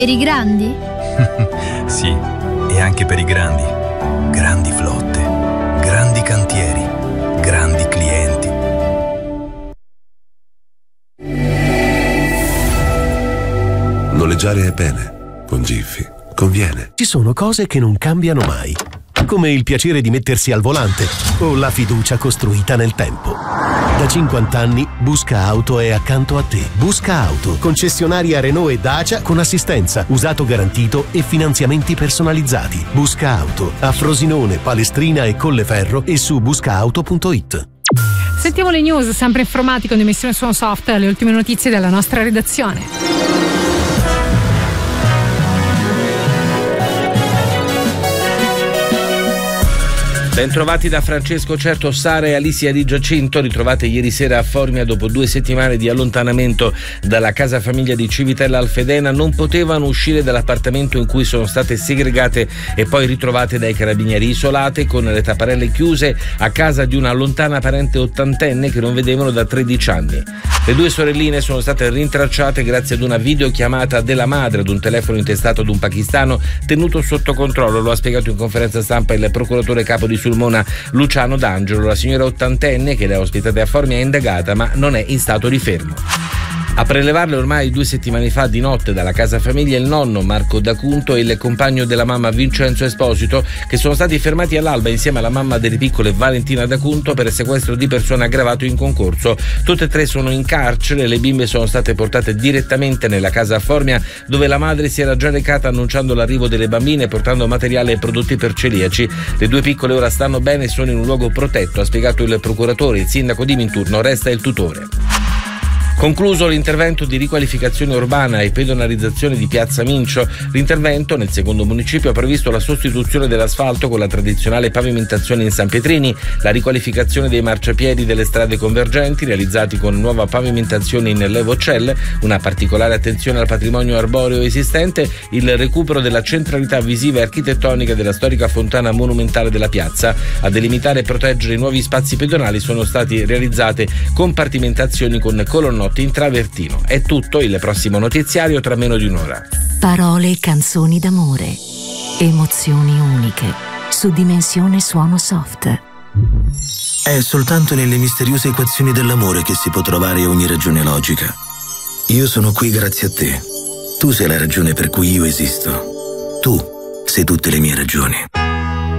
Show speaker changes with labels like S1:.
S1: Per i grandi?
S2: Sì, e anche per i grandi. Grandi flotte, grandi cantieri, grandi clienti.
S3: Noleggiare è bene, con Giphy conviene.
S4: Ci sono cose che non cambiano mai, come il piacere di mettersi al volante o la fiducia costruita nel tempo. Da 50 anni Busca Auto è accanto a te. Busca Auto, concessionaria Renault e Dacia con assistenza, usato garantito e finanziamenti personalizzati. Busca Auto, a Frosinone, Palestrina e Colleferro e su buscaauto.it.
S5: Sentiamo le news, sempre informatico di Emissione Suono Soft, le ultime notizie della nostra redazione.
S6: Bentrovati da Francesco Certo, Sara e Alicia Di Giacinto, ritrovate ieri sera a Formia dopo 2 settimane di allontanamento dalla casa famiglia di Civitella Alfedena. Non potevano uscire dall'appartamento in cui sono state segregate e poi ritrovate dai carabinieri, isolate con le tapparelle chiuse a casa di una lontana parente ottantenne che non vedevano da 13 anni. Le 2 sorelline sono state rintracciate grazie ad una videochiamata della madre ad un telefono intestato ad un pakistano tenuto sotto controllo. Lo ha spiegato in conferenza stampa il procuratore capo di Sulmona Luciano D'Angelo. La signora ottantenne che le ha ospitate a Formia è indagata ma non è in stato di fermo. A prelevarle ormai 2 settimane fa di notte dalla casa famiglia il nonno Marco D'Acunto e il compagno della mamma Vincenzo Esposito, che sono stati fermati all'alba insieme alla mamma delle piccole Valentina D'Acunto per sequestro di persona aggravato in concorso. Tutte e 3 sono in carcere. Le bimbe sono state portate direttamente nella casa a Formia, dove la madre si era già recata annunciando l'arrivo delle bambine portando materiale e prodotti per celiaci. Le 2 piccole ora stanno bene e sono in un luogo protetto, ha spiegato il procuratore. Il sindaco di Minturno resta il tutore. Concluso l'intervento di riqualificazione urbana e pedonalizzazione di Piazza Mincio, l'intervento nel secondo municipio ha previsto la sostituzione dell'asfalto con la tradizionale pavimentazione in San Pietrini, la riqualificazione dei marciapiedi delle strade convergenti realizzati con nuova pavimentazione in Levocelle, una particolare attenzione al patrimonio arboreo esistente, il recupero della centralità visiva e architettonica della storica fontana monumentale della piazza. A delimitare e proteggere i nuovi spazi pedonali sono stati realizzate compartimentazioni con colonnotti in travertino. È tutto, il prossimo notiziario tra meno di un'ora.
S7: Parole e canzoni d'amore, emozioni uniche, su Dimensione Suono Soft.
S8: È soltanto nelle misteriose equazioni dell'amore che si può trovare ogni ragione logica. Io sono qui grazie a te. Tu sei la ragione per cui io esisto. Tu sei tutte le mie ragioni.